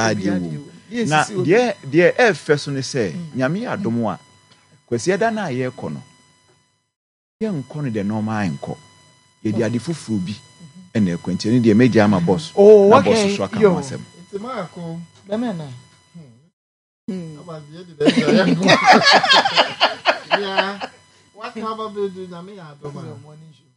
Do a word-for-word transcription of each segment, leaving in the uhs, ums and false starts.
na de de e feso ne se nyame adom a kwasi eda na ye kɔ no ye nkɔ no de normal nkɔ ye di ade fufuru bi ene kwenti ne de meja ama boss oh okay boss so aka wasem Marco bemena hmm about the day yeah what probably do nyame adom a morning show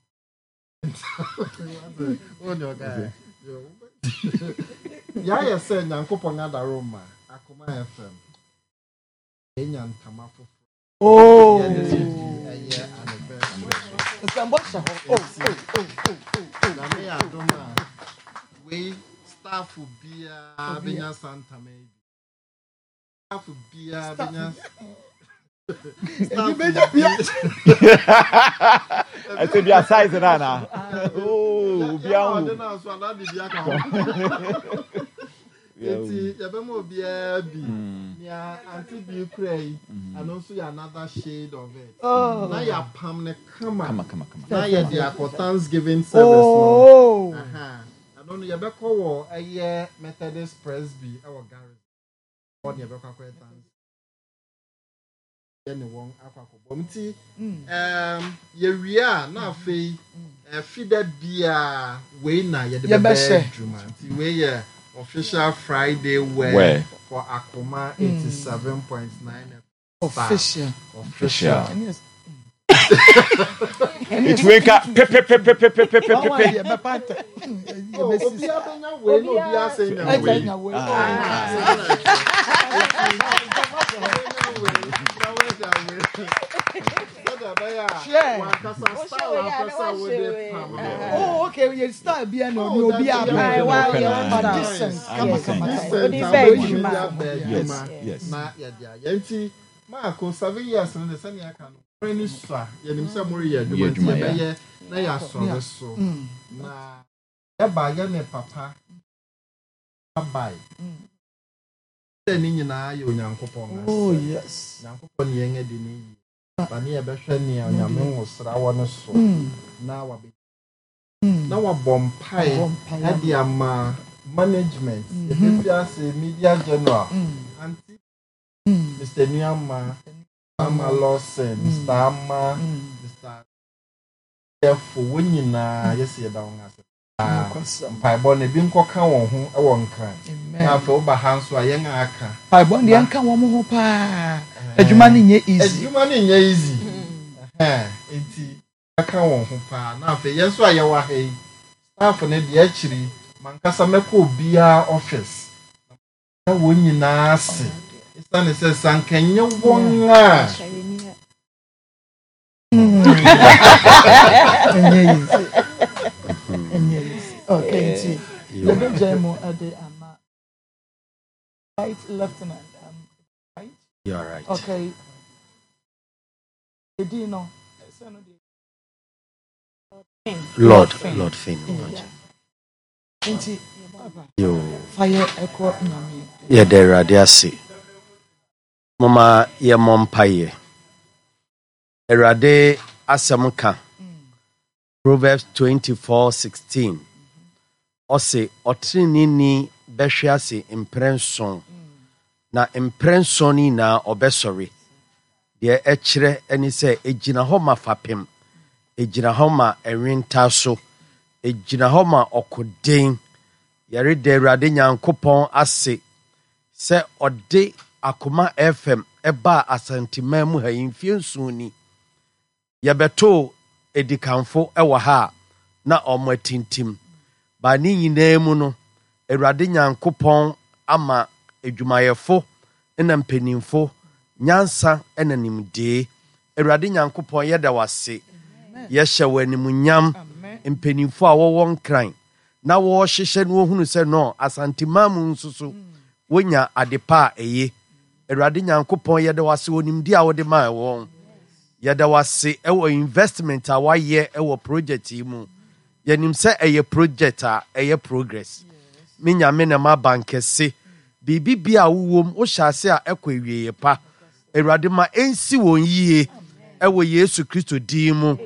what your guy yo ya ya say nyankopon adaroma akoma F M enya ntama fofo oh yeah anniversary Sambosha oh oh oh oh nyame adoma we staff bia benya Santa May staff bia benya staff bia I said your size na na oh bia o na so na di bia ka eti ya be mo bia bi ya anti bi pray and also another shade of it na ya pam ne kama kama kama kama na ya dia for Thanksgiving service oh aha I don't know, you better call a year Methodist Presby our garage. On your better call thanks. Anyone, Aquaco Bomti. Um, Yeria, now fee, a feeder beer, way now, you're the best. Way official Friday wear for Akoma eighty-seven point nine. Official. Official. It wake up pe pe pe pe pe pe pe pe pe oh obia benya we no obia say nya we oh okay you start bia no no obia yes na ya dia yanti ma ko seven years no se nya ka no any swa yenim se mo ye adwuma ti be ye na ya so so na e ba ye ne papa abai se ni nyina ye onyankopon na oh yes onyankopon ye ngadi ni ba ni e be hwe ni onyame nwosra wo ne so na wa be na wa bompai adi ama management e be bia se media general anti Mister Nyama Mama Lawson, Mister Amma, Mister Therefore, when you na yes, you down as a Pybon, a bin cock on whom I won't cry. Now for Bahanso, a young aka. Pybon, the uncle woman, pa. A human in ye easy. A human in ye easy. Eh, eighty. I can't want whom pa. Now for yes, why you are a staff on it, the actually, Mancasa Meko be our office. When you na see. Son says, "Son, can you one?" Okay, let me jamo at the ama. Right, Lieutenant. Um, right. You are right. Okay. Edino. Lord, Lord Finn. You fire echo nyame. Yeah, there are there see. Mama ye mompaye Erade asemka Proverbs twenty-four sixteen Ose otrinini behwiase imprenson na imprensoni na obesori de ekire eni se ejina ho ma fapem ejina ho ma enwenta so ejina ho ma okoden yare de Erade Nyankopon ase se ode Akoma F M eba asantima mu ha yimfie nsuni yebeto edikanfo ewa ha na omatintim ba ni nyina mu no Awurade Nyankopon ama edwumayefo na mpanimfo nyansa na nimde Awurade Nyankopon yeda wase yehye wanimunyam mpanimfo a wowon kran na wo hyehye no hunu se no asantima mu nsusu wonya adepa eye Awurade Nyankopon yeda wase onimdi a wode ma won yeda wase ewo investment a waye ewo project yi mu yenim se eye project a eye progress minya me na ma bankese bibi bia wowom wo hyase a ekwawie pa Awurade ma ensi won yie ewo Yesu Kristo din mu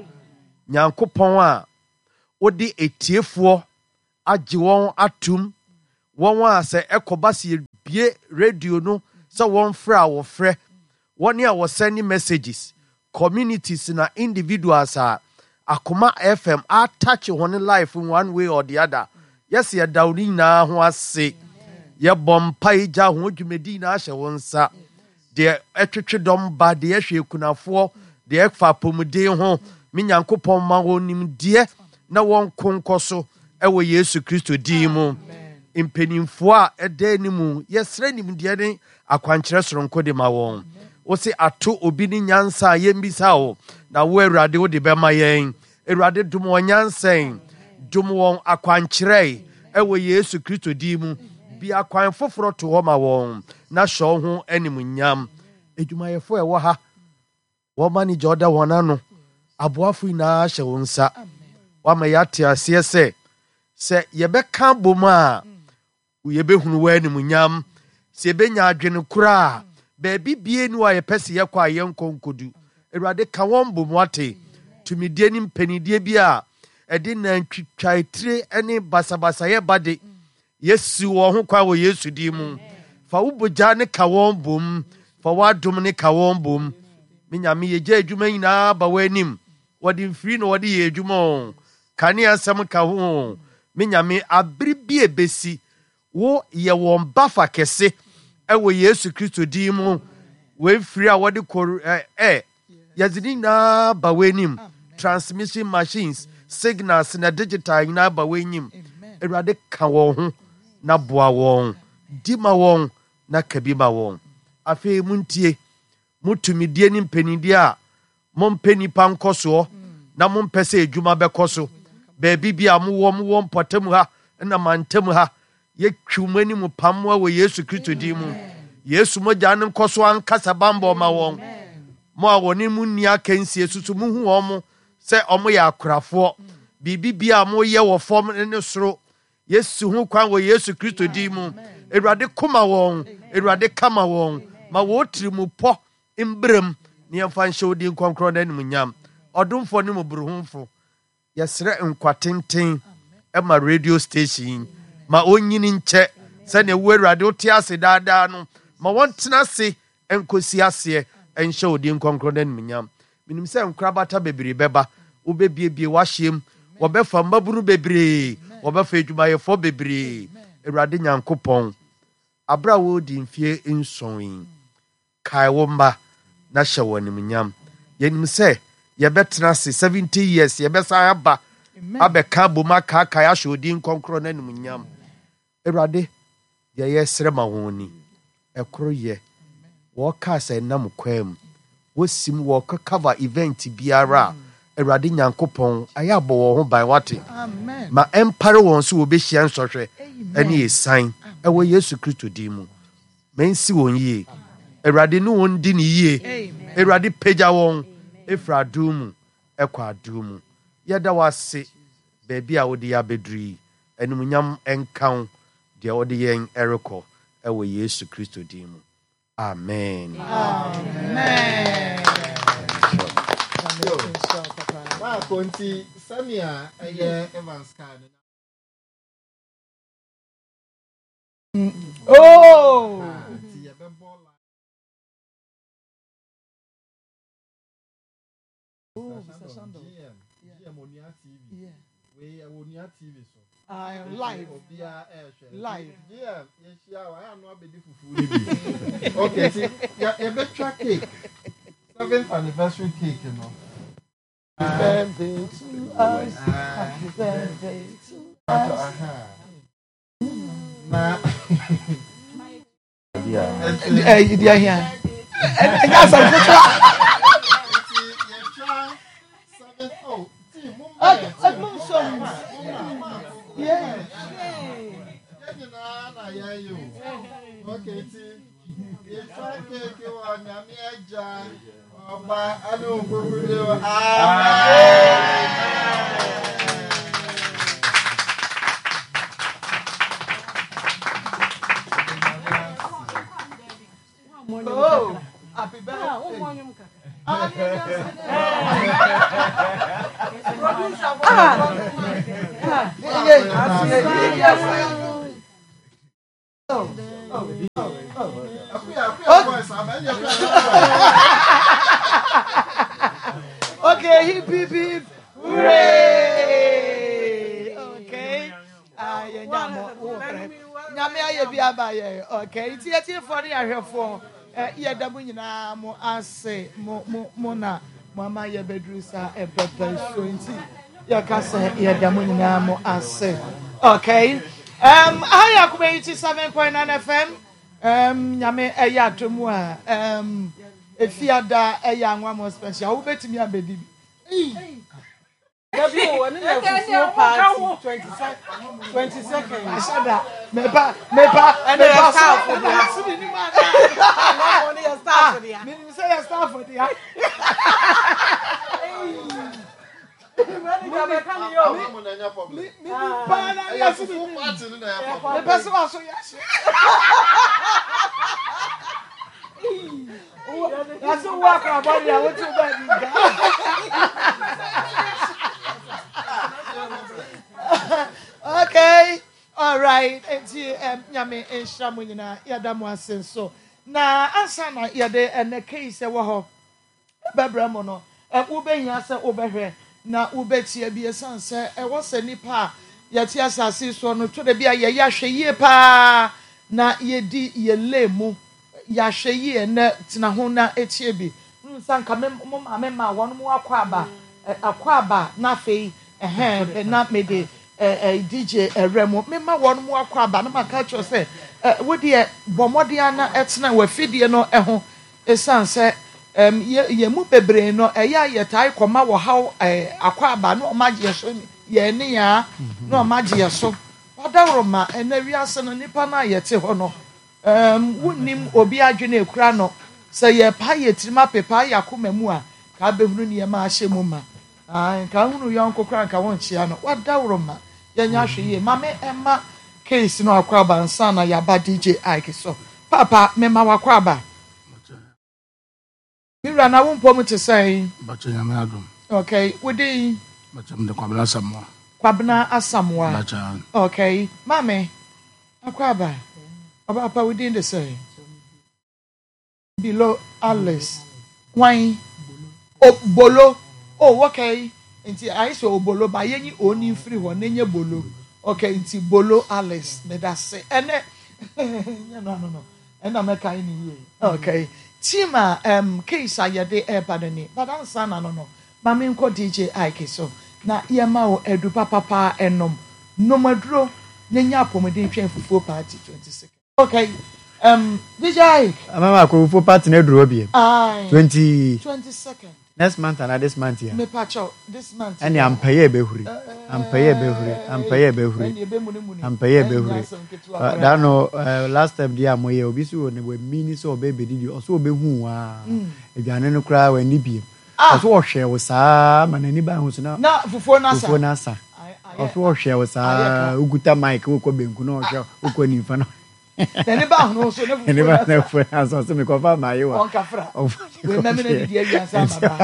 Nyankopon a wode etiefo agye won atum wɔn a sɛ ɛkɔba si bie radio no sɛ wɔn frɛ a wɔfrɛ wɔn a wɔsɛn messages communities na individuals a Akoma F M attach wɔn life in one way or the other. Yes, yɛ da wɔn nyinaa ho ase yɛ bɔ mpa gya ho dwumadi na ahyɛ wɔn nsa deɛ ɛtwetwe dɔm ba deɛ ɛhwɛ kunafoɔ deɛ ɛfa apɔmuden ho me Nyankopɔn ma wɔn nimdeɛ na wɔn konkɔ so ɛwɔ Yesu Kristo din mu mpanimfoɔ a ɛda anim yɛsrɛ nimdeɛ ne akwankyerɛ soronko de ma wɔn wɔsi ato obi ne nyansa a yɛmbisa wo na wo Awurade wo de bɛma yɛn Awurade dom wɔn nyansɛn dom wɔn akwankyerɛ ɛwɔ Yesu Kristo din mu bi akwan foforɔ to hɔ ma wɔn na hyɛ ho animuonyam adwumayɛfo ɛwɔ ha wɔn manage ɔda wɔn ano aboafo nyinaa hyɛ wɔn nsa wɔama yɛate aseɛ sɛ sɛ yɛbɛka bom a yɛbɛhunu wɔ animuonyam sɛ yɛbɛnya adwene koraa baabi bie no a yɛpɛ sɛ yɛkɔ a yɛnkɔ nkodu Awurade ka wɔn bom ate tumidie ne mpanidie bi a ɛde nantwitwaetire ne basabasayɛ ba de Yesu wɔn ho kwa wɔ Yesu din mu fa wo bogya ne ka wɔn bom fa w'adom ne ka wɔn bom me Nyame yɛgya adwuma nyinaa ba w'anim wɔde mfiri na wɔde yɛ adwuma kane asɛm ka ho me Nyame abere bi ebesi wo yɛ wɔn bafa kɛse ɛwɔ Yesu Kristo din mu wɔmfiri a wɔde kɔ ɛ yɛdze nyinaa ba w'anim transmission machines signals na digital nyinaa ba w'anim Awurade ka wɔn ho na boa wɔn di ma wɔn na kabi ma wɔn afei muntie mutumidie ne mpanidie a mompɛ nipa nkɔ soɔ na mompɛ sɛ adwuma bɛkɔ so baabi bi a mowɔ mowɔ mpɔtam ha na mantam ha yɛtwi mu anim pam wɔ Yesu Kristo din mu Yesu mogya ne nkɔ so ankasa bambɔ ma wɔn mo a wɔne mu nni akansie susu muhu wɔn mo sɛ ɔmo yɛ akorafoɔ biribi bi a moyɛ wɔ fam ne soro Yesu ho kwan wɔ Yesu Kristo din mu Awurade koma wɔn Awurade kama wɔn ma wɔtiri mu pɔ mbrem ne yɛmfa nhyɛ wo din kɔnkrɔn na animuonyam ɔdomfo ne mɔborɔhomfo yɛsrɛ nkwa tenten ɛma radio station ma onyini nkyɛ sɛnea wo Awurade wote ase daadaa no ma wɔntena ase nkosi aseɛ ɛnhyɛ wo din kɔnkrɔn na animuonyam menim sɛ nkorabata bebree bɛba wobɛbiebie w'ahyɛm wɔbɛfa mmabunu bebree wɔbɛfa adwumayɛfoɔ bebree Awurade Nyankopɔn abra wo di mfie nson kae wo mma na hyɛ wɔ animuonyam yɛnim sɛ yɛbɛtena ase seventy years yɛbɛsan aba abɛka boma kaakae ahyɛ wo din kɔnkrɔn na animuonyam Awurade deɛ yɛsrɛ ma wɔn ni ɛkoro yɛ wɔka sɛ nam kwam wɔsim wɔka cover event biara Awurade Nyankopɔn ayɛ abɔ wɔn ho ban wate ma ɛmpare wɔn so wɔbɛhyia nsɔhwɛ ɛne ɛsan ɛwɔ Yesu Kristo din mu mensi wɔn yie Awurade ne wɔn di ne yie Awurade pagya wɔn ɛfiri adom mu ɛkɔ adom mu yɛda wase baabi a wode yɛ abɛduru yi animuonyam ɛnka deɛ wode yɛn ɛrekɔ ɛwɔ Yesu Kristo din mu amen Amen. Wa konti Samia eye Evans kan. Oh. Ti ye be ball. Oh, Mister Sando. Yeah. Yeah, Monia T V. Yeah. We Monia T V so. I am live. Live. Yeah, yes, yeah, I am not be difficult. Okay, see, yeah, a better cake. Seventh anniversary cake, you know. Happy birthday to us. Happy birthday to us. Nah. Yeah. Hey, they are here. And that's a good one. Yeah. Okay, see. You try to take you on your meja. Oba, I know who you are. Oh, happy birthday. Ah, ah, Okay, hip hip hip. Hooray! Okay. Ah, yeah, nyame aye bi abaye. Okay, ti eti for the ahwefo. Eh, ye da mu nyina mo ase mo mo mo na mama ye bedru sa e pepe so nti ya ka se ye da mu nyina mo ase. Okay. Um, I am eighty-seven point nine F M. Um, nyame eya tomu a um efiada eya anwa mo special. Wo betimi abedi bi. Gabi o woni na fufu party twenty seconds. Sada mepa mepa mepa staff for the house. Ni ma na. No money your staff for the house. Me say your staff for the house. The person also yes. That's a walk about it. I want to okay, all right. And see, um, nyame enshamu nyina yadamu asenso. Na ansa na yade ene case ewo ho. Bebra mo no. E wo behia se wo behwe na wo betie bi esan se e wo se nipa yati asase so no to de bia ye ya hwe yie pa na ye di ye lemu ya hwe yie na tina ho na etie bi nsan ka me mo ma me ma won mo akwa aba akwa aba na fei eh na me de eh D J Remo me ma won mo akwa aba na maka cho se wo de bomode ana etina wa fidie no eho esan se Um, ye ye mu bebre no eya ye tai koma wo haw eh, akwa aba no magye so ye ne ya no magye so wadawroma enawi ase no nipa na ye te ho no um wunim obi adwene ekura no se ye pa ye tirima pepa yakoma mu a ka behunu ne ye ma ahye mu ma ah ka hunu yon kokura ka won chia no wadawroma ye nya hwe ye ma me ema case no akwa aba nsa na ya ba D J Ike so papa me ma wakwa aba Mira na won pom to say Bacha nyame adom. Okay, we dey Bacha mde kwabna asamwa. Kwabna asamwa. Bacha. Okay, mame. Akwaba. Aba apa we dey say below Alice. Wine. Oh bolo. Oh okay. Nti I so obolo ba yenyi oni free ho nenye bolo. Okay, nti bolo Alice me da say. Ene no no no. Ena me kai ni ye. Okay. Tima um case ayade e badani but ansa na no no ma me nko D J Ike so na ye ma o edu papa pa enom no maduro nyanya apomeden twen fufuo party twenty-six okay um D J Ike amama ko fufuo party na duro bi twenty twenty-second next month and this month here me pacho this month any ampaye behuri ampaye behuri ampaye behuri ampaye behuri that no last time dia moye obi so ne we mini so obe bedidi oso obe hu wa eduane no kra wa ni bi oso o hwe wo saa manani ba hu so na na fufuo na sa fufuo na sa oso o hwe wo saa uguta mic wo ko benku na o hwe wo ko nimfa na Teni ba no so ne fufuo. Teni ba na fufuo na so so me ko fa ma yi wa. On kafra. We me me na di awi ansa baba.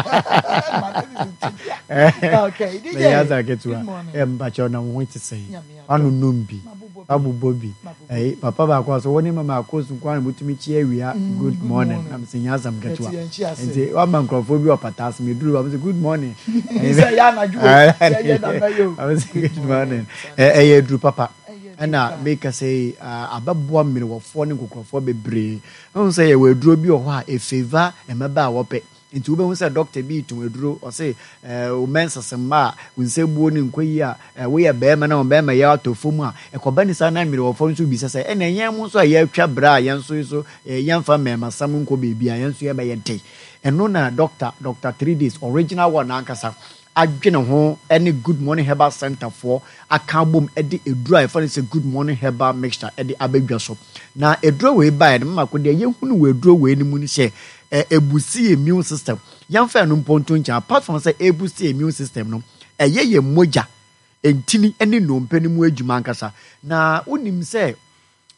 Okay, D J. Me yaza ketua. E mba cho na wo ti sei. Anu numbi. Abu Bobby. Eh papa ba kwa so woni mama akosu kwa mutumi chi awia good morning. Am sin yaza mketua. Enti wa man krofo bi opatas me duru am say good morning. Say ya na ju. Say ya na yo. Am say good morning. Eh eh duru papa. Ana make say ababua mmiri wofo ne kokrofo bebre won say ye waduro bi o ho a e favor e meba a wope nti wo be hu say doctor bi tun waduro o say eh o mensasema wonse buo ne nkoyi a wo ye be ma na o be ma ya atofo mu a e koba ni sa na mmiri wofo nso bi say ena yen mu so a ye atwa bra yen so so yen fa mema sam nko bebi a yen so ye be ye dey eno na doctor doctor three days original one ankasa adwene ho any good morning herbal center for akabom edi edura e fa say good morning herbal mixture edi abedwa so na edura we buy no mako de yehunu we edura we ni mu ni she ebusi immune system yamfa no mponto ncha apart from say ebusi immune system no eye ye moja entini eni no mpani mu adwuma nkasa na unim say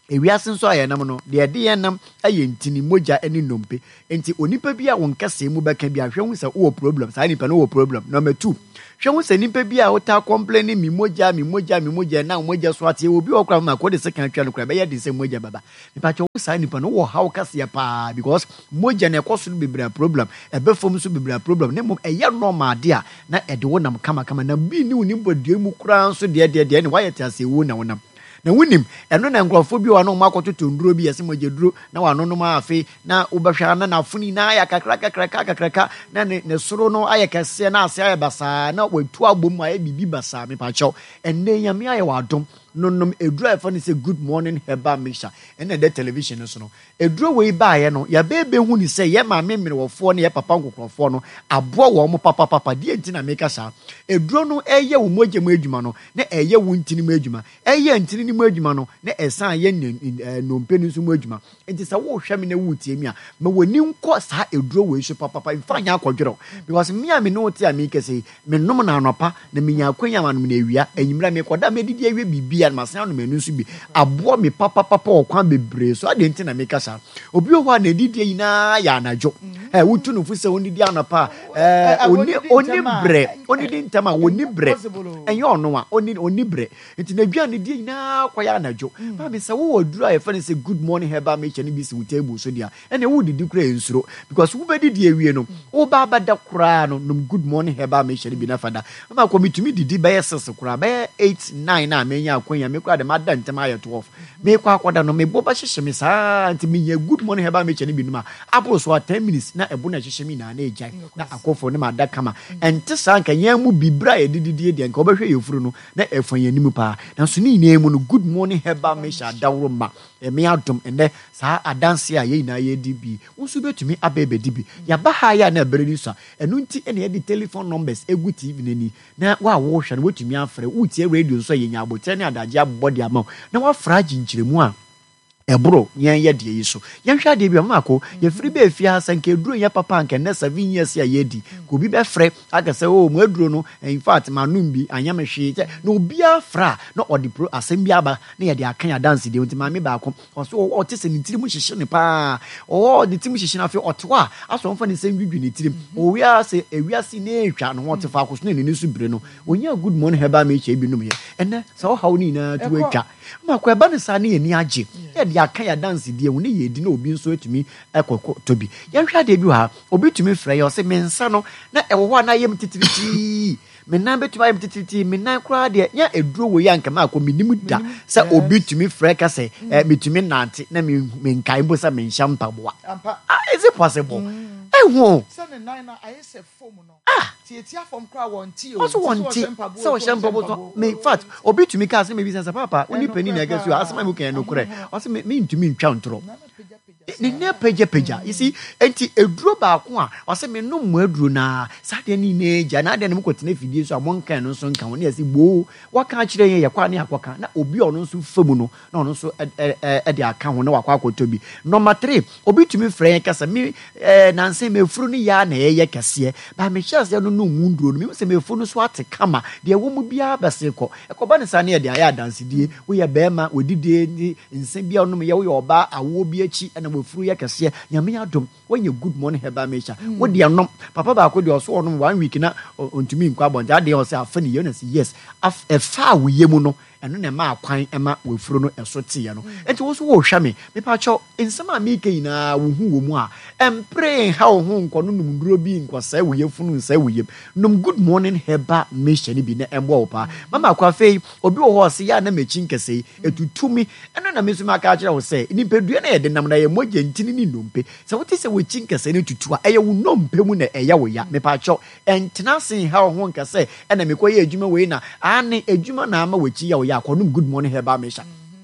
ewiase nso ayenam no de de yenam aye ntini moja eni nompe enti onipa bi a won kase mu beka bi ahwe hu se wo problem sa nipa no wo problem number two hwe hu se nipa bi a wota complain mi moja mi moja mi moja na moja so ate obi okra ma ko de second twa no kra be ye de se moja baba nipa cho sa nipa no wo how kase pa because moja na ekoso bibra problem e be fom so bibra problem ne mom eye normal de a na e de wonam kama kama na bi ni woni bodua mu kra nso de de de ne wayete ase wo na wonam na wunim eno na nkrofo bi wa no makototo nduro bi yesi moje duro na wa no no ma afi na ubehwa na na funi na aya kakra kakra kakra na ne, ne soro no aya kase na ase aya basa na watu abom aya bibi basa me pa chaw enne nyame aya wa dom no no eduro efa ni say good morning heba mixture enne de television so no eduro we ba ye no ya bebe hu ni say ye ma memere wofo ne ye papa nkokrofo no abo wo mo papa papa die nti na meka sa eduro no eye wo moje mu adwuma no na eye wo ntini mu adwuma eye ntini ni mu adwuma no na esan ye nompe ni so mu adwuma enti sa wo hwɛ me na wutie mi a me woni nko sa eduro we so papa papa mfa nya akɔdwero because me a me no tie a me kese me nom na anopa na me nya akwanya ma no na ewia enyimra me koda me didi awie bibia na masan no me no so bi abo me papa papa okwan bebre so ade nti na me kasa obi o hwa na didi nyina ya anajo eh wutu no fu se oni di anopa eh oni oni bre oni di ntama oni bre enyo no a oni oni bre nti na dua ne di nyina kwa ya anajo ba me se wo duru a yefa ne se good morning heba me chani bi se wo table so dia ene wo didi kura ensuro because wo be didi awie no wo ba ba da kura no no good morning heba me chani bi na fada ma ko mitumi didi ba yes kura ba eight nine na me nya akwanya me kura de ma da ntama aye twelve me kwa akoda no me bo ba hyehye me saa nti me nya good morning heba me chani bi no ma apro so ten minutes na ebu na hyehye me na na ejai na akofo ne ma da kama ente saa nka nya mu bibra e didi die de nka obehwe yefuru no na efan yanimu pa na so ni na emu no good morning heba me sha dawro ma e me adom ene saa adanse a ye na ye di bi unsu betumi abebe di bi ya ba ha ya na ebere ni so enu nti ene ye di telephone numbers egu T V nani na wa wo hwe no wetumi afre wutie radio so ye nya abote ne adaje abodi ama na wa fra ginchiremu a ebro yen ye de yi so yen hwa de bi ma ko ye firi be fi ha sanke duro ye papa anke na seven years ya ye di ko bi be frɛ aka sɛ o mu aduro no in fact manum bi anya me hwe na obi afra na odi pro asem bi aba na ye de akan ya dance de nti ma me ba ko so o te se ni tiri mu hyehye ne pa o de tiri mu hyehye na fe oto a aso mfa ne sem dwidwi ne tiri o wi ase ewia se ne etwa no wote fa ko so ne ne su bire no onya good morning heba me che bi num ye ene so haw ni na tu etwa ma ko eba ne sa ne ye ni age ye aka ya dance die wo ne ye di na obi nso etumi ekoko tobi ye hwa de bi ha obi tumi frɛ ye o se mensa no na ewo ho na yem titiriti menan betumi ayem titiriti menan kura de nya eduro wo ya nka ma akɔ minim da sɛ obi tumi frɛ ka sɛ metumi nante na me menkai bo sɛ menhya mpaboa ah is it possible eh ho sɛ ne nan na ayɛ sɛ fom no ah tietia fom kura won ti o also won ti sɛ o hyɛ mpaboa me in fact obi tumi ka sɛ me bi sɛ papa oni pani na ga so asɛm mu kan no kura o sɛ me ntumi ntwa ntoro ne ne peja peja you see enti eduro ba ko a o se me no mu aduro na sade ni ne ja na de ne mkotene fidie so amon kan no so nka won ya se bo waka kire yen ye kwa ne akoka na obi ono so famu no na ono so e de aka ho na wakwa akotobi number three obi tumi frɛ yen kasa me na nse me furu ni ya na ye kase ba me hia se no no mu nduro no me se me furu no so ate kama de wo mu bia bese ko e ko ba ne sa ne de aya dance die wo ye bema odidie ni nse bia no me ye wo ye oba awo bi achi na furu ya kase nyame adom when you good morning heba mecha wo de anom papa ba ko de oso onom one week na ontumi nkwa bonja de o se afa ni yes yes af e fa wo yemu no eno na ma akwan ema wo furu no eso te ye no enti wo so wo hwa me me pa cho nsema me ke ina wo hu wo mu a empre ha wo hu nko no num nduro bi nko sa wo ye funu nsa wo yem num good morning heba mecha ni bi na embo wo pa mama kwa fei obi wo ho se ya na mechi nkese etutumi eno na me so ma ka kire wo se ni pedua na ye de nam na ye moje ntini ni nompe se wo te se wo chi nkese ne tutu a eye wo nompe mu na eye wo ya me pa cho entena sen ha wo hu nkese ena me koye adwuma we na ane adwuma na ama wo chi ya ya konum good morning heba mecha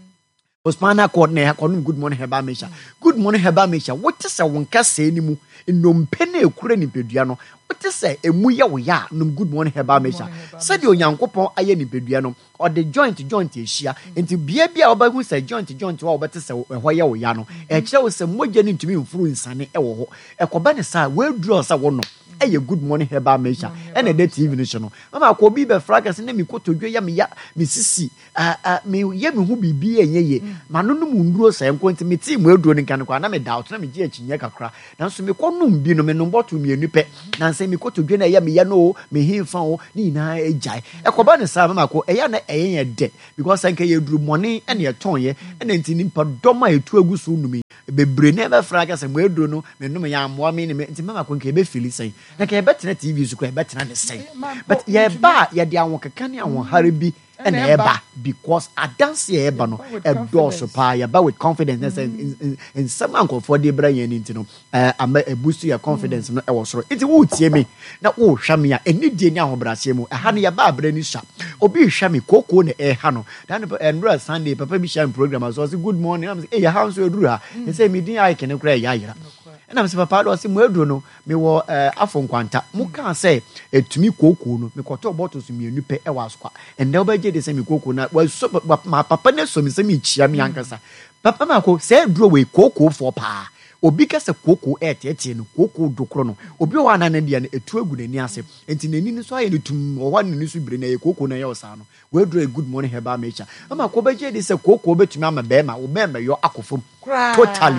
Ospana ko ne konum good morning heba mecha good morning heba mecha what is a wonka se ni mu nompe na ekura ni pedua no what is a emu ya wo ya num good morning heba mecha said onyankopon aye ni pedua no or the joint joint ehia enti bia bia obagu se joint joint wa obete se ho ya wo ya no e kire wo se moje ni ntumi mfuru nsane e wo ho e koba ne sa we duro sa wo no ɛyɛ good morning herbal mixture ɛna ɛda T V no so no mama ko bi be fragrance na me kotodwe ya me ya me sisi ah ah me ye me hu bibi enye ye ma no no mu nduro sai nko nti me ti mu aduro ni kan kwa na me doubt na me gi akinye kakra na so me konum bi no me no bottle mienu pe na nse me kotodwe na ya me ya no me himfa o ni na ejai ekoba ne sa mama ko eya na eyen ye de because sanka ye duru money ene ye ton ye ene nti ni pa doma etu agusu numi bebre na be fragrance mu aduro no me no me ya amwa me ni me nti mama ko nke be fili sai na ka ye betena T V so ko ye betena ne sai but ye ba ye de awon keka ne awon hare bi and eba because I dance eba no a door so pa ya ba with confidence and in some uncle for the brain into no uh am a boost your confidence no e wo so it wo tie me na wo hwa me a eni die ni ahobrase mu e ha no ya ba abra ni sha obi hwa me koko na e ha no dan enra Sunday papa bi share program so say good morning am say e ya how so eduru ha e say me din ai kene kra ya yira and am say papa do say mu eduru no me wo afo nkwanta mu kan say etumi koko no me koto bottles mienu pe e wa skwa and now be de say me koko na wa so ma papa na so me say me chia me ankasa papa ma ko say duro we koko for pa obi ka say koko etete no koko dokro no obi wa na na dia na etu agu nani ase enti nani ni so aye ne tum o wa nani so bire na ye koko na ye osa no we duro good morning herbal mixture ama ko be de say koko betumi ama be ma wo be ma yo akofom totally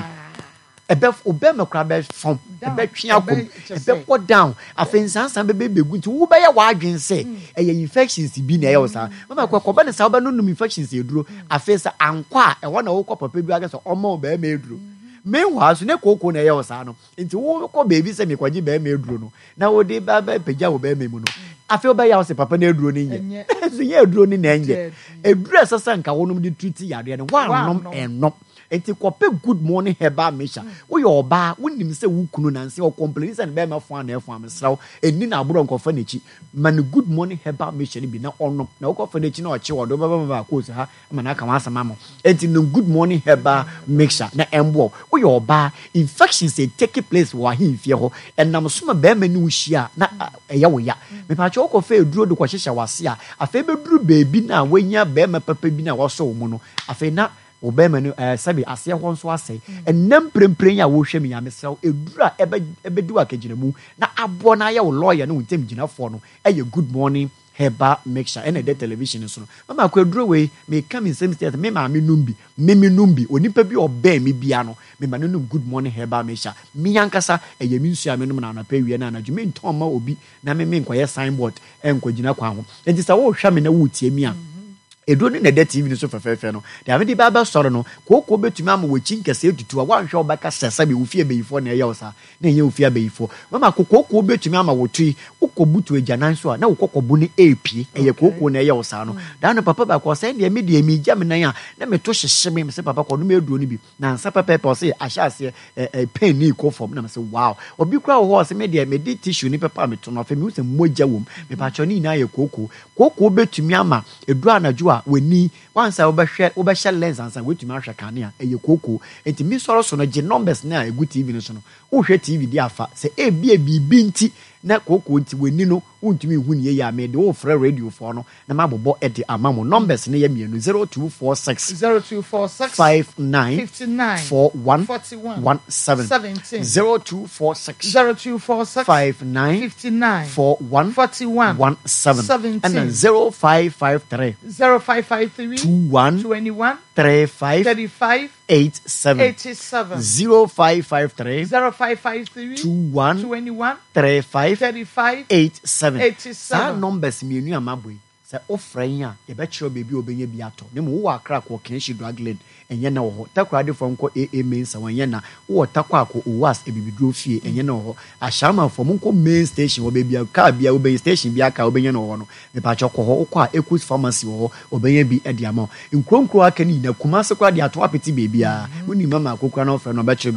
ebe obe me kra be fom ebe twia kom ebe go down afensansan be be begu nti wo be ya wadwen se eye infections bi na ye wo sa mama ko ko be ne sa be no num infections eduro afensa ankwa e wo na wo ko papa bi aga so omo be ma eduro meanwhile so ne koko na ye wo sa no nti wo ko baby se me kwaji be ma eduro no na wo de ba ba peja wo be ma mu no afi obe ya wo se papa na eduro ni nye so ye eduro ni na nye eduro asasa nka wo num di treat yare no wa nom enom enti kope good morning herbal mixture wo yo ba wonim se wo kunu nanse o complain se be ma fo na efo amsraw eni na aburo nkofa nechi man good morning herbal mixture ni bi na ono na wo kofa nechi na o che wo do ba ba ba ko se ha ma na aka wasama mo enti no good morning herbal mixture na embo wo yo ba infections dey take place wo ahimfie ho enam so ma be ma ni wo hia na eya wo ya me pa che wo kofa eduro do ko hyehya wase a afa be duru beebi na wanya be ma papa bi na wo so mu no afa na obema no eh sabi ase ho nso ase enam prempren ya wo hwe me ya mesew edura ebe ebedu akagina mu na abo na ya wo lawyer no ntem gina fo no eye good morning herbal mixture and the television so no mama ko eduro we me come in same state me ma me numbi me me numbi onipa bi oba me bia no me ma no good morning herbal mixture me yankasa eye mi nsu amenum na anapa wie na anadwo me nton ma obi na me me nkoye signboard enkogina kwa ho enti sa wo hwa me na wo tie mi a eduro ni na de T V ni so fefefe no de ave di baba soro no koko betumi am wachi nkase etutu a wanhwe obaka sesa be ofie beyifo na eya osa na enye ofie beyifo mama koko betumi am wotui ukobutu ejanan so a na ukokɔbu ni epie eye koko na eya osa no da no papa ba ko se de me de me gya me nan a na me to hyehye me se papa ko no me eduro ni bi na nsa papa papa se ahyase eh pen ni ko form na me se wow obi kura wo se me de me di tissue ni papa me to no fa me se mogya wom me pa cho ni na ye koko koko betumi ama eduro anadwo weni once I obehwe obehye lens ansa wetumi ahwe kanea eye koko enti mi soro so no ge numbers na egu T V no so no wo hwe T V di afa se e bia bibi nti na koko nti weni no untumi hu ne ye ya me de wo frɛ radio for no na mabobo e de amamo numbers ne ye mienu zero two four six zero two four six five nine fifty-nine four one forty-one one seven seventeen zero two four six zero two four six five nine fifty-nine four one forty-one one seven seventeen and then zero five five three zero five five three two one twenty-one three five thirty-five eight seven eighty-seven zero five five three zero five five three two one twenty-one three five thirty-five eight seven eighty-seven sa numbers mienu amaboi se ofran ya ye be kire bebi obenye bi ato ne mo wo akra ko kenshi dragland enye na wo takwade fo nko aa main sa wanye na wo takwa ko owas ebibidro fie enye na wo ashama fo nko main station wo bebi aka bia obenye station bi aka obenye na wo no me pa choko ho ko a equus pharmacy wo obenye bi edi ama nkronkro aka ni na kuma se kwa de ato apeti bebi a woni mama akokra na ofra no be kire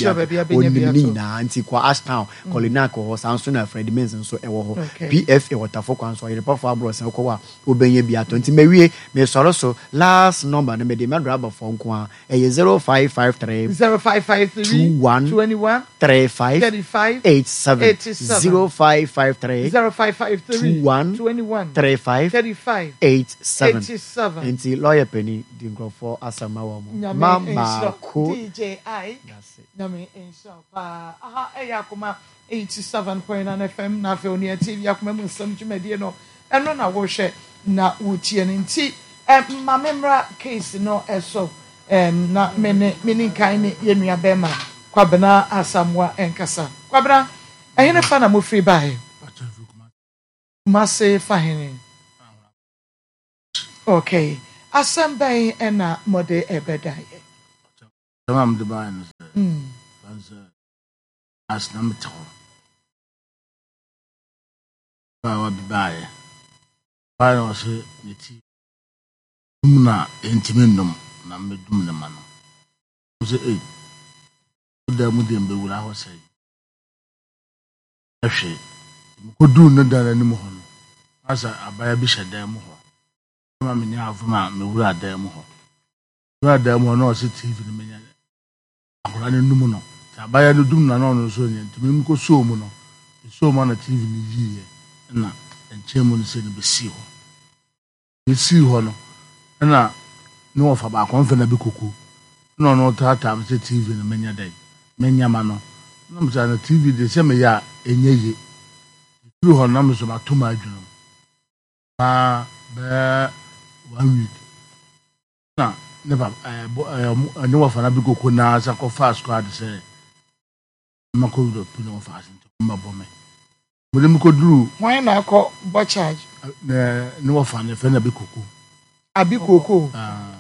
bebi oni na anti kwa ashtown kolina ko ho sanso na Fred Menz nso ewo ho P F e waterfo kwan so yere pa fo abro se ko wa wobɛnya bi ato nti mawie me sɔre so last number no mede madra abafo nko a ɛyɛ zero five five three zero five five three two one twenty-one three five thirty-five eight seven eighty-seven zero five five three zero five five three two one twenty-one three five thirty-five eight seven eighty-seven nti lawyer penny di nkurɔfoɔ asɛm awɔ mu Nyame mama nhyira. ko D J I That's it. Nyame nhyira paa aha ɛyɛ akoma eighty-seven point nine F M na afei oni T V akoma mu nsɛm dwumadie no ɛno na wɔhwɛ na wotie no nti ɛm ma memra case no ɛso ɛm na mene mene kan ne yɛnua bɛma kwabena asamwa ɛnkasa kwabena ɛhene fa na mofiri bae mase fa hene okay asɛm bɛn ɛna mɔde ɛbɛdaeɛ Tamam de bayan. mm As nam taw. Ba wa bi bae. Ba no se neti. Dumna entimenum na medum ne ma no. Se eh. Da mu de mbe wura ho sai. Ahwe. Ko du ne da na nim ho no. Asa abaya bi hyɛ mu ho. Ma me nya afuma me wura da mu ho. Wura da mu ho no se T V ne menya. Akora ne num no. Abaya no dum na no no so nyɛ ntumi mu ko so mu no. So mu na T V ni yiye. Na enche mu no se ne besi ho. Besi ho no. Na no ofa ba konfa na bi koku. No no tata am se T V no menya dai. Menya ma no. Na mo sa na T V de se me ya enye ye. Turu ho na mo so ma to ma adwunu. Ah be one week. Na ne ba eh ne ofa na bi koku na sa ko fast squad se mako do puno fast nto mba bome. Mo dem ko duru wan na akɔ bɔ charge ne ne ofa ne fe na bi koku. abi koko Ah.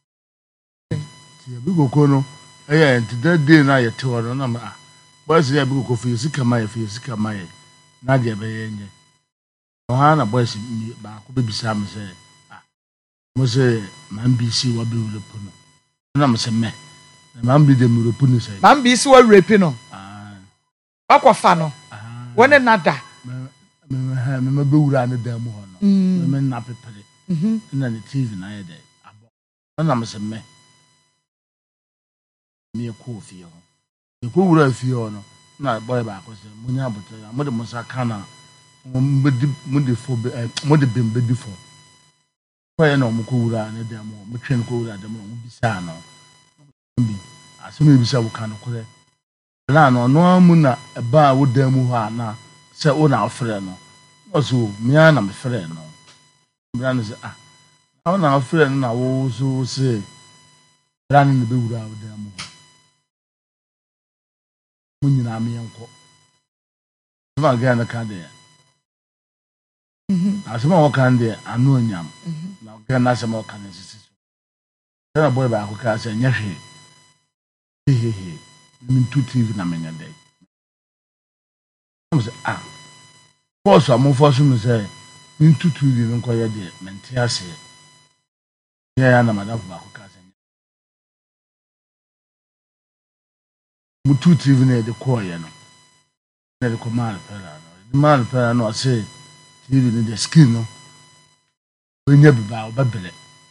Ti bi koku no eh enti that day na ye te ho no na ma ah. Boys ya bi koku fi sika ma ye fi sika ma ye. Na de be ye nye. Oha na boys ba ko be bisa am se ah. Mo se man bi si wa bi wule puno. Na mo se me. Man bi de mu wule puno se. man bi si wa rape no Ah. akɔfa no Ah. wɔne nada Me me ha me me be wura ne da mu ho no. mm Me na pepere. mhm Na ne T V na ye de abo. Na mo se me. Me ko fi ho. E ko wura fi ho no. Na boy ba ko se munya botere. Mo de mo sa kana. Mo mbedi mo de fo be mo de bem bedi fo. Ko ye na mo ko wura ne da mu. Mo twen ko wura da mu mo bisa no. Bi asem bi sa wo kana ko re. Na no no amu na eba wo da mu ho ana se wo na afre no. Oso me ana me fre no. Brand say ah. How na afre no na wo so say brand ne be wura wo da mu. Munyina me yanko. Ma ga na ka de. mhm Asema wo kan de anu anyam. mhm Na ga na asema wo kan sisi. Na boy ba ko ka say nyahwe. Hehehe. Min tu T V na menya dai. Mo say ah. Boss am for so me say min tu T V nko ye de mente ase. Ya ya na madam ba ko ka say. Mu tu T V na de ko ye no. Na de ko mal pera no. De mal pera no say T V ni de skin no. Onya bi ba obabele.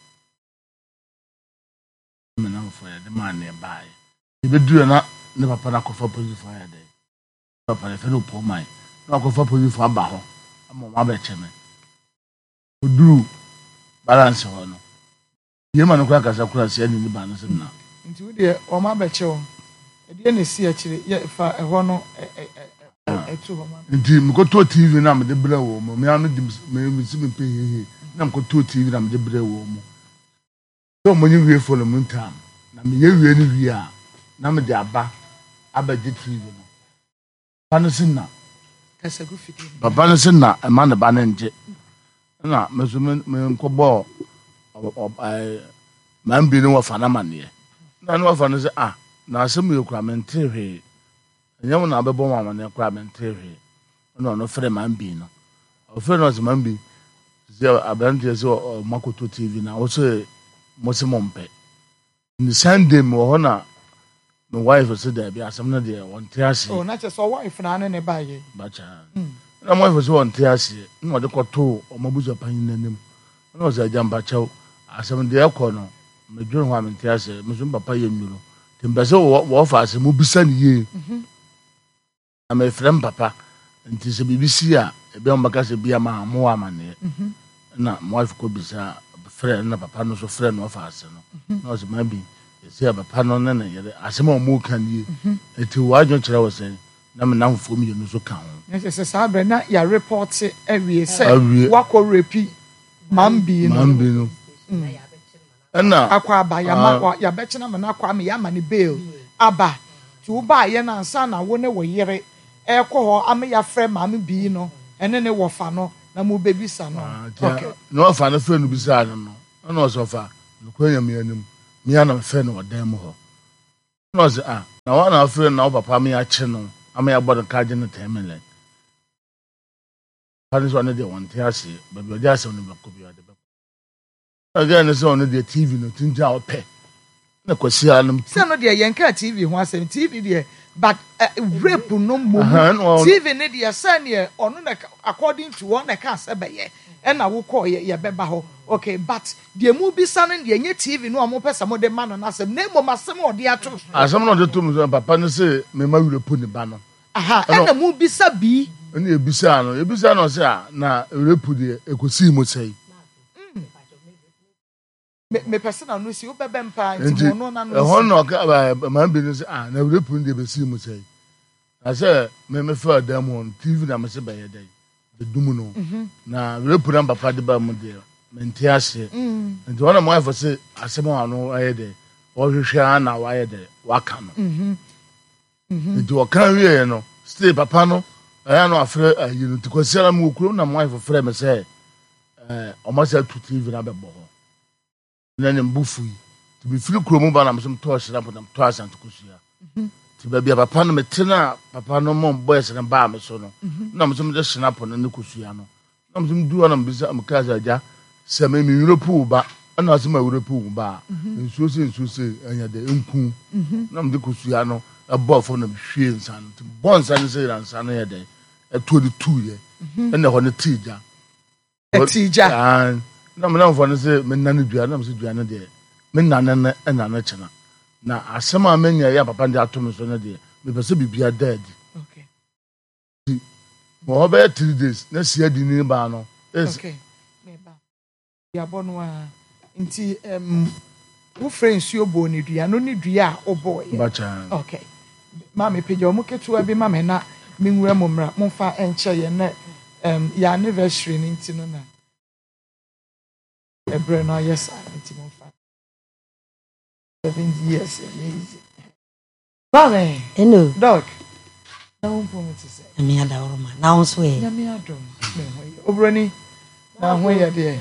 Me na fo ya de man na bae. Ibe duru na ne papa na kofa police for ya dey. Papa le fe no po mai. Na kofa police for aba ho. Ama ma ba cheme. Oduru balance ho no. Ye ma no kwa kasa kura se ani ni ba no sem na. nti wo de o ma bɛkye wo ɛdeɛ na si akyire yɛ fa ɛhɔ no ɛtu hɔ ma Nti me ko to T V na me de bra wo mo. Me anu di me me si me pe hehe. Na me ko to T V na me de bra wo mo. So mo nyi wie fo no mo ntam. Na me ye wie ni wie a. Na me de aba abagye T V no. Pa no sin na. kasa gu fiti Papa no sin na e ma ne ba ne nje. Na me so me me nkɔbɔ eh man bi no wa fa na mane. Na no wa fa no se ah na asem ye kura me ntrehwe. Nyam na abɛbɔ mama ne kura me ntrehwe. No no frɛ man bi no. O frɛ no se man bi. Se abante se o makoto T V na wo se mo se mo mpɛ. Ni Sunday mo ho na my wife said that be asem na de won te ase oh na kyɛ sɛ wife na ne ne ba yɛ bacha. na mo efo so won te ase na ode koto o mabuzo panyin nanim na o za jamba chaw asem de ekọ no medwon ho amente ase me so papa ye nwuro tembese wo fa ase mo bisa ne ye mhm am efrem papa nti se bibisi a ebe on baka se bia ma mo amane mhm na mo wife ko bisa frɛ na papa no so frɛ no fa ase no na o se ma bi ese papa no na na ye ase ma mo kan ye eti wa adwo kyerɛ wo se na me namfo mi no so kan ho nse sa bre na ya report awie se wakɔ repi mambi no mambi no na akwa aba ya ma ya bɛkyena me na akwa me ya ma ne bail aba ti wo ba ye na nsa na wo ne wo yere ɛkɔ hɔ am ya frɛ mam bi no ɛne ne wo fa no na mo bebisa no okay no fa no frɛ no bisa no no na so fa no kwanya me anim me ya na frɛ no odan mu hɔ na so ah na wa na frɛ na wo papa me ya kye no am ya bɔ ka gye no temele pani so na de won te ase ba bi odi ase no ba ko bi ade ba again so no de T V no tinja opɛ na kwasi anum se no de yenka T V ho asem T V de but uh, rape no mo T V ne de sane ono na according to one na ka se be ye e na wo call ye ye beba ho okay but de mu bi sane de nye T V no mo pesa mo de ma no na asem na mo masem o de ato asem no de to mo papa no se me ma rape ni ba no aha e na mu bi sa bi ene ebisa no ebisa no se a na rape de ekosi mo sei me me personal no si obebe mpa nti mo no na no e ho no ka ma bi no se ah na rape de be si mo sei na se me me fa da mo T V na me se be ye dai de dum no na rape na papa de ba mo de menti ase nti wona mo afo se asem ano aye de o hwehwe na wa ye de waka no mhm mhm nti o kan wie no stay papa no aya no afre ayi no tikosiara mo okuro na mo afo frɛ me se eh o ma se tu T V na be bo na ne mbufu yi ti bi firi kuro mu ba na msom to hira po na to asanto kosua mhm ti ba bia papa no metena papa no mo boys na ba me so no na msom de hira po na ne kosua no na msom du na mbisa am kaza ja se me mi Europe ba na asema Europe ba nsuo se nsuo se anya de enku na mde kosua no abo fo na hwie nsan ti bon san se ran san ya de eto de two ye na ho ne tija etija na me na fo ne se me na ne dua na me se dua ne de me na na na na na chena na asema amenya ya papa ndi atom so ne de me pese bibia dead okay mo be three days na sia di ni ba no okay me ba ya bono a nti em wo friends yo bo ni dua no ni dua a obo ye bacha okay ma me peja o mo ketua bi ma me na me nwura mo mra mo fa enche ye na em ya anniversary ni nti no na ebre na yes nti mo fa seven years amazing Mame hello doc na won promise say ami ada oroma na won so e na mi adom me ho obroni na ho ye de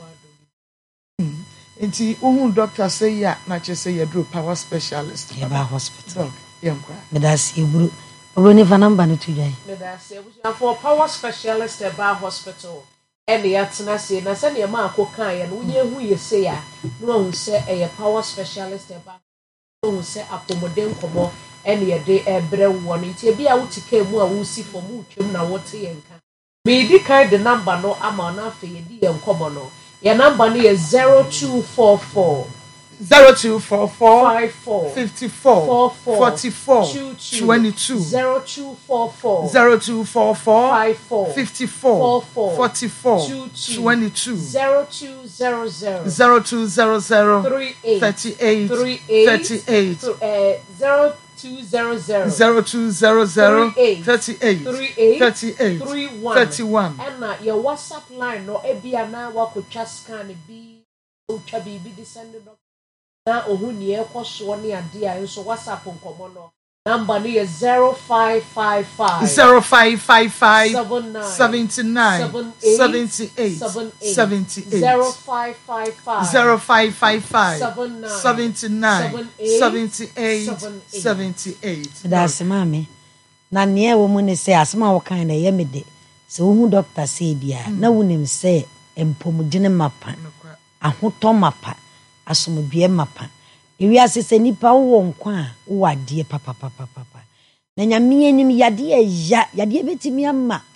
nti ohun doctor say ya na che say ya do power specialist ya ba hospital doc yankwa me da si buru obroni fa number no tu jai me da si e for power specialist e ba hospital and the atena say na say na ma akokan ye no nye hu ye say ya no hu say e power specialist e ba no hu say akomoden komo and ye de ebre wo no nti bia wutika mu a wusi for mu twem na wote ye nka me di kai the number no ama na afa ye di ye nkomo no your number no is zero two four four zero two four four five four fifty-four forty-four twenty-two zero two four four zero two four four five four fifty-four forty-four twenty-two zero two zero zero zero two zero zero thirty-eight thirty-eight thirty-eight thirty-eight uh zero two zero zero zero two zero zero thirty-eight thirty-eight thirty-eight thirty-one thirty-one and your WhatsApp line no ebia na wakotwa scan bi otwa bibi di send no na ohun ni ekoso ne ade a nso WhatsApp nkomo no number no is zero five five five zero five five five seventy-nine seventy-eight seventy-eight zero five five five zero five five five seventy-nine seventy-eight seventy-eight da asema me na ne wo mu ne se asema wo kan na ye me de se wo hu doctor say bia na wonim se empomudine mapa ahoto mapa asomdue mapa ewi asese nipa wo nkwa wo ade papa papa papa na nyame anim yade ya yade betimi ama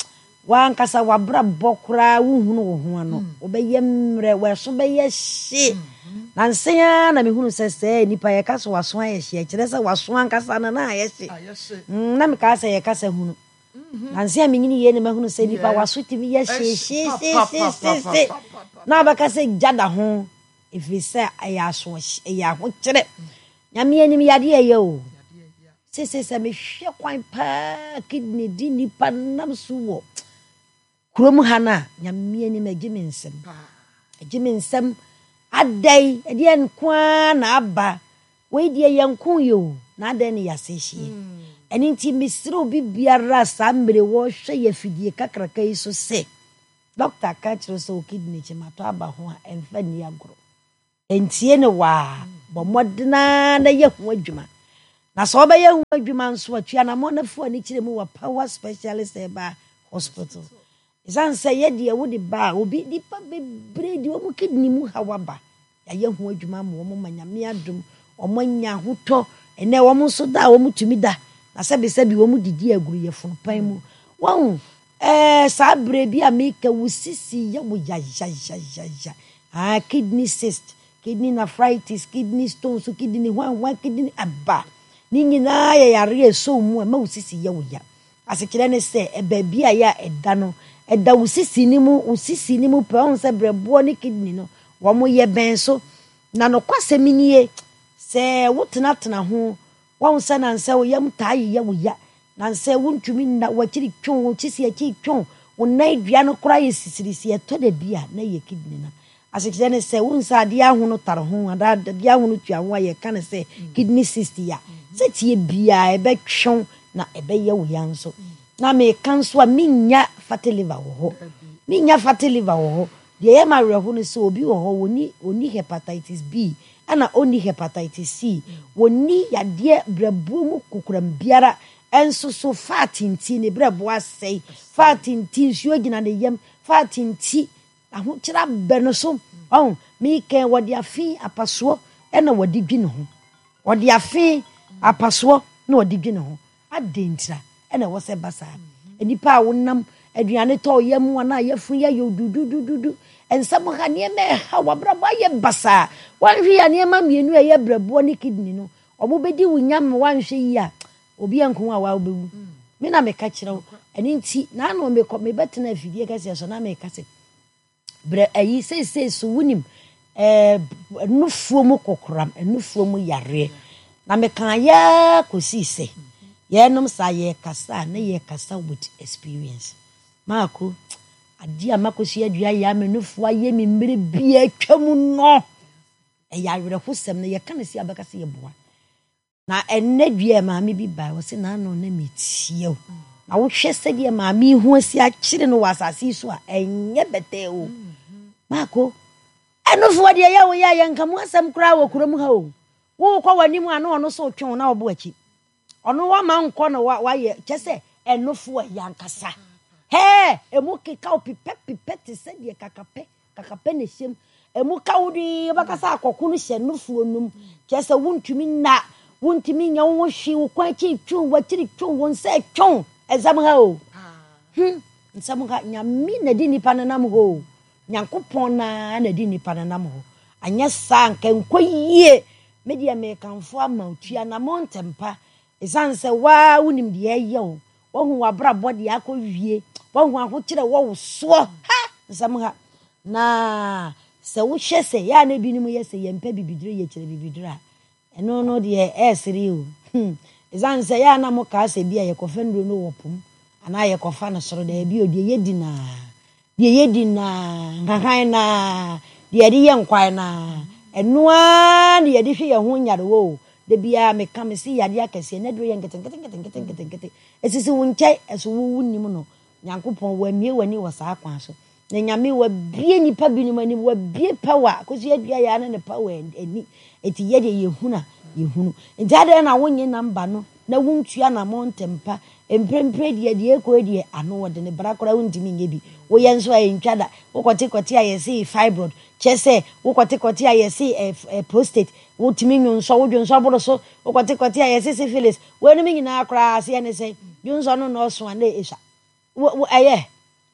wan kasa wabra bokra wo hunu wo ho ano obeye mre we so beye hye na nsia na me hunu sese nipa ye kasa waso aye hye kire se waso ankasa na na aye hye na me kasa ye kasa hunu na nsia me nyini ye ne me hunu se nipa waso timi ye hye hye hye na ba kasa jada ho ifiri se aye aso aye ho kire nyame anim yade ye o sese se me hwe kwan pa kidney di nipa nam suwo kurom hana nyame anim agime nsem agime nsem adai edi enkwa na aba we die yenkun yo na adai ne yasehie eni nti misiro bibiara sambre wo hwe ye fidie kakraka yi so se doctor ka chiro so kidney chimato aba ho a emfa ni agoro entie ne wa bo modena na ye ho adwuma na so ba ye ho adwuma nso atua na mo na fu ani kire mu wa power specialist eba hospital izan say ye de wo de ba obi dipa bebre de wo mu kidney mu hawaba ya ye ho adwuma mo mo manyame adum omo nya hoto ene wo mu so da wo mu tumi da na sabe sabe wo mu didi aguru ye fun pan mu won eh sa bre bi ameka wusisi ya wo ya ya ya ya ah kidney cyst kidney nephritis kidney stones kidney wan wan kidney aba ni nyina ya yare so mu ma wusisi ya wo ya asekire ne se e ba bi aya eda no eda wusisi ni mu wusisi ni mu pe on se brebo ni kidney no wo mo ye ben so na no kwase minie se wotena tena ho wo se na nse wo yam tai ye wo ya na nse wontumi na wakiri twon wo chisi ya chi twon wo na dua no kora ye sisirisi e to da bia na ye kidney na asekire ne se wo nsa de aho no tar ho ada de aho no tua ho ye kan se kidney cyst ya se tie bia e be twon na e be ye wo ya nso na me kan so a minya fatty liver wo ho minya fatty liver wo ho de ye ma reho no se obi wo ho woni oni hepatitis B ana oni hepatitis C woni yade brebu mu kukuram biara enso so fatinti ne brebu asai fatinti nsuo gina ne yam fatinti aho kira beno so on mi ken wode afi apaso e na wode dwi ne ho wode afi apaso na wode dwi ne ho adentira e na wo se basa enipa a wonam aduane to yam wana yafu ya yodudududu ensam ha ne me ha wabraba ye basa wanhwe ya ne ma mienu e ye brabo ne kidney no obo bedi wunyam wanhwe yi a obi ankon a wa obewu me na me ka kire eni nti na no me ko me betena afidie ka se so na me ka se bre ayi se se so wunim eh nufuo mu kokoram nufuo mu yare na me kan ya kosi se ye nom sa ye kasa na ye kasa with experience maako adi amakosi adua ya menufuo ye mi mmere bia atwam no e ya werɛ hosɛm no ye kan si abaka se ye boa na enne dua ma me bi ba wo se na no na metie o na wo hwɛ sɛ die ma me hu asi a kyire no wasase so a enye bete o maako enufuo de ye wo ya ye nkamu asɛm kura wo kurom ha o wo kwa wani mu ano ono so twon na obo aki ono wa ma nkɔ no wa ye kyese enufuo ya nkasa he emu keka opipe pipe te se de kakape kakape ne hyem emu kawudi bakasa akɔko no hye nufuo num kyese wontumi na wontumi nya wo hwi wo kwa chi twon wa chiri twon won se twon ezam ha o hm nsam ha nyame na di nipa nanam ho nyankopɔn na na di nipa nanam ho anya sa nka nkoyie media me kanfo ama otua na montempa esanse wa wonim de aye o wo hu wabra body akɔwie wo hu aho kire wo so ha nsam ha na se wo hye se ya na binim ye se yempa bibidire ye kire bibidire eno no de e siri o esanse ya na mo ka se bia ye kofendro no wopum ana ye kofa no soro da bi o de ye di na de ye di na ngangan na de ye di ye nkwan na enoa de ye di hwe ye ho nyare wo de bia me ka me si yade akese na dro ye nkete nkete nkete nkete nkete esisi wonchai eso wo wunim no nyankopon wa mie wani wo saa kwan so na nyame wa bie nipa binim ani wa bie power kosi adua ya na ne power ani eti ye de ye huna ye hunu ntade na wonye namba no na wontua na montempa emprempre de de ekɔ de ano wode ne brakora wontimi nye bi wo ye nso ayi ntwada wo kote kote ayesi fibroid chese wo kote kote ayesi prostate wo timi nyonso wo dwonso aboro so wo kote kote ayesi syphilis wo no mi nyina akra ase ne se dwonso no no so ane esha wo aye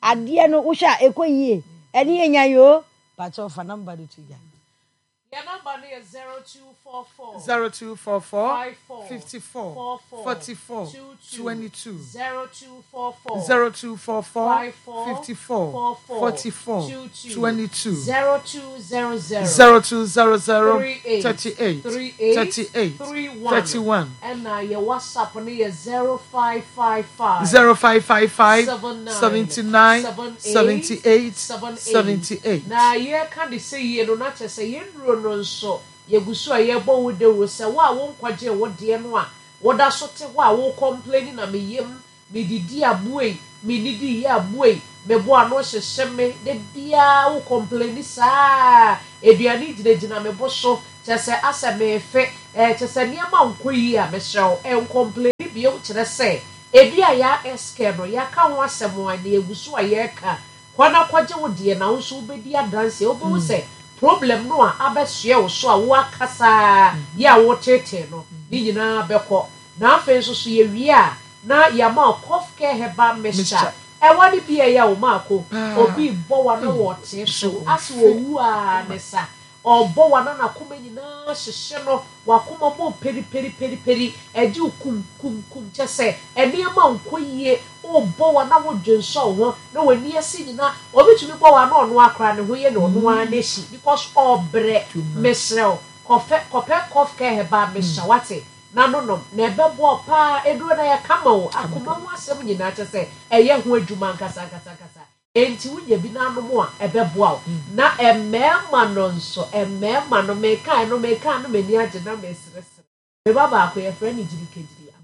Adia no usha eko yie. Eni enya yo. Pacho fa number do tuya. Your number is zero two four four zero two four four five four fifty-four forty-four twenty-two zero two four four zero two four four five four fifty-four forty-four twenty-two zero two zero zero zero two zero zero thirty-eight thirty-eight thirty-eight thirty-eight thirty-one thirty-one and now your WhatsApp on is zero five five five zero five five five seventy-nine seventy-nine seventy-eight seventy-eight. Now you can't say you do not say you no so yegusu a yebo wo de wo se wa wo nkwaje wo de no a wo da so te wa wo complain na me yem me didi abuei me didi ye abuei me bo ano hyehye me de bia wo complain saa eduane gine gina me bo so chese asa me fe eh chese niam ankoyi a me hyew en complain bia wo kire se edua ya escape no ya ka ho asem a na yegusu a ye ka kwana kwaje wo de na wo so obedi adanse wo bo se problem no a abesua wo so a wo akasa ya wo tete no ni nyina beko na afen so so ye wi a na ya ma cough care heba mixture e wani bia ya wo maako obi bo wa no wo te so ase wo wu a nesa obo wa na nakoma nyina hyehye no wakoma mo peri peri peri peri eji kum kum kum chese eni ma nkoyie obo wa na wo dwenso ho na wani ase nyina obi tumi bo wa na ono akra ne ho ye na ono aneshi because obre mesrel kofe kope kof ke heba mesha wate na no no na ebebo pa eduro na ya kama wo akoma ho asem nyina chese eye ho adwuma nkasa nkasa nkasa enti wunye bi na no mo a ebeboa na emema no nso emema no meka no meka no mani age na mesresre me baba akọ ye friend jirikejiri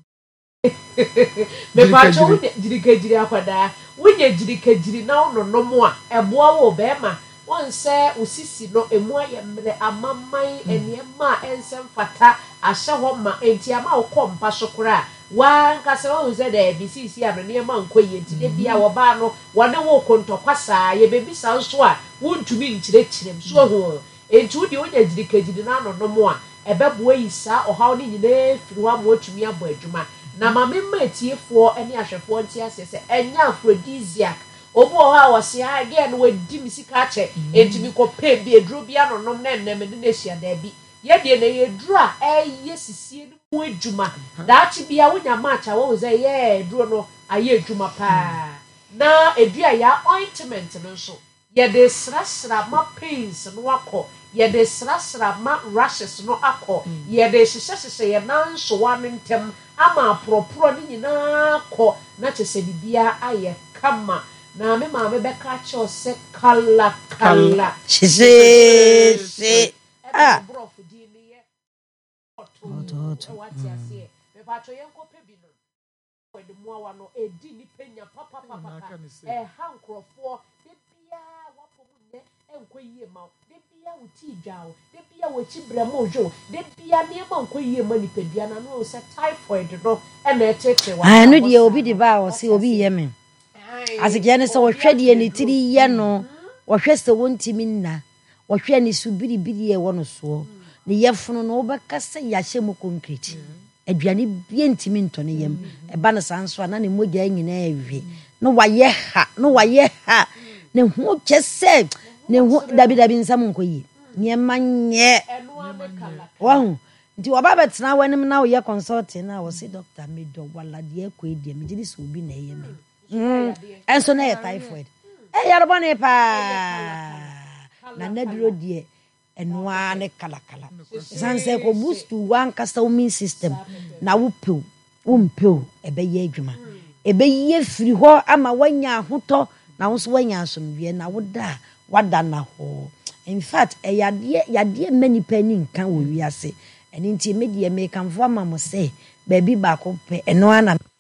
me pa cho wunye jirikejiri akwada wunye jirikejiri na ono no mo a eboa wo be ma won se osisi no emu aye mre amamman eniema ensem fata ahye ho ma enti ama wo kompa sokora wa nkase wo ze da B C C ano ne ma nkoye nti de bia wo ba no wone wo kontokwasa ye bebisa nso a wontumi nkyirekirem so ho enti wodi wonya jirikejiri na no no mo a ebeboa yi sa ohaw ni nyine firi wa mo atumi abo adwuma na mamemma etiefo ene ahwefo nti ase se enya aphrodisiac obo ha wose again we di misika che enti mi ko pe bi eduro bia no no na nnem ne na hia da bi ye de na ye duro a eye sisie no mu adwuma da chi bia wonya matcha wo ze ye duro no aye adwuma pa na edua ya ointment no so ye de srasra ma pains no akọ ye de srasra ma rashes no akọ ye de hyehyehye ye nan so wantem ama propro ni nyina akọ na chese bibia aye kama na me ma me beka cho se kala kala shise se ah bro fu di ni ye oto what ya se me pa cho yen ko pe bi no we de mo wa no e di ni penya papa papa e hankrofo de bia wa po mu ne enko yie ma de bia wo ti dwao de bia wo chi bramo jo de bia ne ma enko yie ma ni pedua na no se typhoid no e na etete wa ah no die obi di ba o se obi ye me asike ne se wo hwede ne tiri ye no wo hwe se wontimi nna wo hwe ne su biribiri e wo no so ne yefunu no obeka se ya hye mu concrete aduane bia ntimi nto ne yam e ba ne sanso na ne mogya nyina ewie no waye ha no waye ha ne ho kyese ne ho dabi dabi nsam nkoyi ne manye wahu nti wa baba tena wanim na wo ye consulting na wo se doctor me do wala de akọ edie me gidi so obi na ye me mm enso na ye typhoid e yarbo ne pa na naduro die enwa ne kala kala sanse ko boost one kasa immune system na wo pew wo mpew ebe ye adwuma ebe ye firi ho ama wanya hoto na wo so wanya asomdwe na wo da wada na ho in fact e yade yade many pani nkan wo wiase eni nti medie me kanfo ama mo se ba bi ba ko pe eno ana